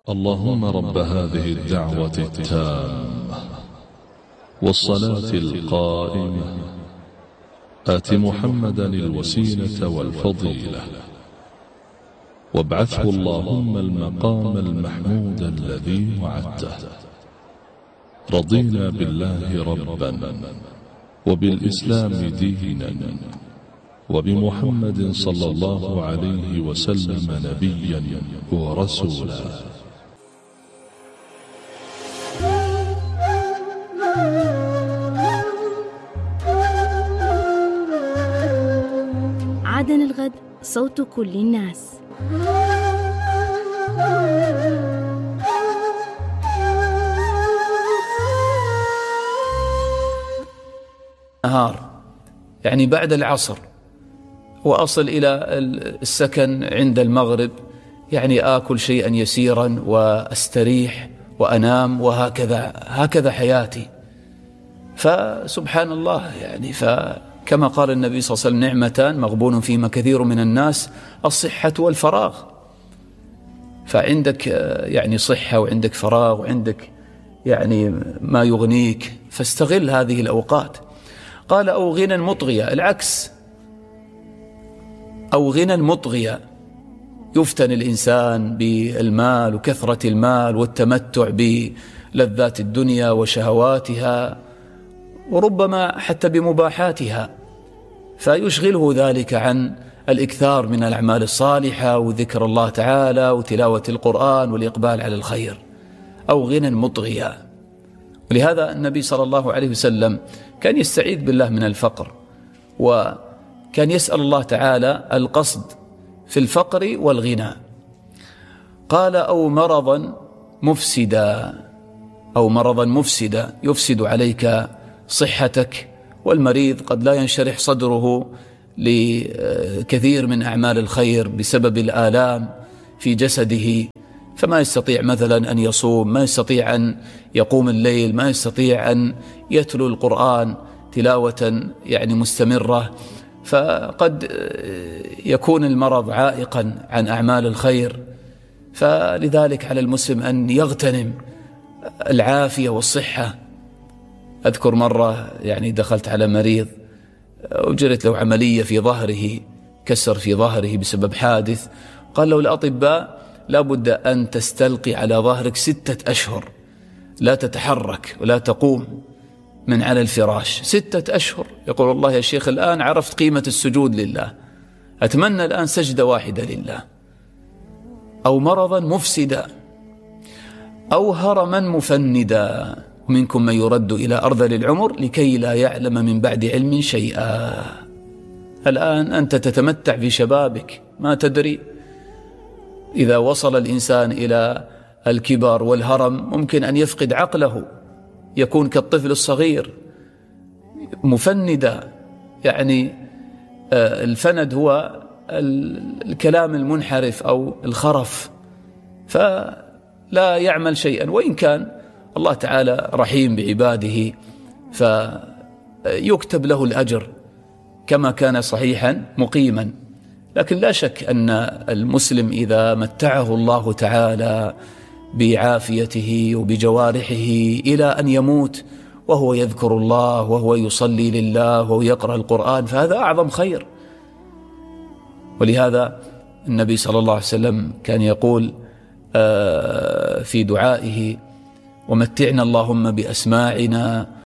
اللهم رب هذه الدعوة التامة والصلاة القائمة آت محمدا الوسيلة والفضيلة وابعثه اللهم المقام المحمود الذي وعدته. رضينا بالله ربا وبالإسلام دينا وبمحمد صلى الله عليه وسلم نبيا ورسولا. عدن الغد، صوت كل الناس. نهار يعني بعد العصر، وأصل إلى السكن عند المغرب، يعني آكل شيئا يسيرا وأستريح وأنام، هكذا حياتي. فسبحان الله، يعني كما قال النبي صلى الله عليه وسلم: نعمتان مغبون فيهما كثير من الناس، الصحة والفراغ. فعندك يعني صحة وعندك فراغ وعندك يعني ما يغنيك، فاستغل هذه الأوقات. قال: أو غنى مطغية، العكس، أو غنى مطغية، يفتن الإنسان بالمال وكثرة المال والتمتع بلذات الدنيا وشهواتها، وربما حتى بمباحاتها، فيشغله ذلك عن الإكثار من الأعمال الصالحة وذكر الله تعالى وتلاوة القرآن والإقبال على الخير. أو غنى مطغية. ولهذا النبي صلى الله عليه وسلم كان يستعيذ بالله من الفقر، وكان يسأل الله تعالى القصد في الفقر والغنى. قال: أو مرضا مفسدا، أو مرضا مفسدا يفسد عليك صحتك، والمريض قد لا ينشرح صدره لكثير من أعمال الخير بسبب الآلام في جسده، فما يستطيع مثلا أن يصوم، ما يستطيع أن يقوم الليل، ما يستطيع أن يتلو القرآن تلاوة يعني مستمرة، فقد يكون المرض عائقا عن أعمال الخير. فلذلك على المسلم أن يغتنم العافية والصحة. أذكر مرة يعني دخلت على مريض أجرت له عملية في ظهره، كسر في ظهره بسبب حادث. قال له الأطباء: لا بد أن تستلقي على ظهرك 6 أشهر، لا تتحرك ولا تقوم من على الفراش 6 أشهر. يقول: والله يا شيخ الآن عرفت قيمة السجود لله، أتمنى الآن سجدة واحدة لله. أو مرضا مفسدا، أو هرما مفندا، ومنكم من يرد إلى أرذل العمر لكي لا يعلم من بعد علم شيئا. الآن أنت تتمتع في شبابك، ما تدري إذا وصل الإنسان إلى الكبر والهرم ممكن أن يفقد عقله، يكون كالطفل الصغير مفندا. يعني الفند هو الكلام المنحرف أو الخرف، فلا يعمل شيئا، وإن كان الله تعالى رحيم بعباده فيكتب له الأجر كما كان صحيحا مقيما. لكن لا شك أن المسلم إذا متعه الله تعالى بعافيته وبجوارحه إلى أن يموت وهو يذكر الله وهو يصلي لله وهو يقرأ القرآن، فهذا أعظم خير. ولهذا النبي صلى الله عليه وسلم كان يقول في دعائه: ومتعنا اللهم بأسماعنا